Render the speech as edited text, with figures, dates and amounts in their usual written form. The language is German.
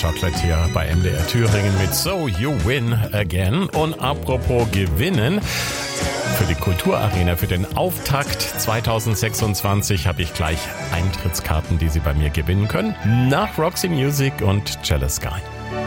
Chocolate hier bei MDR Thüringen mit So You Win Again. Und apropos gewinnen, für die Kulturarena, für den Auftakt 2026 habe ich gleich Eintrittskarten, die Sie bei mir gewinnen können. Nach Roxy Music und Jealous Guy.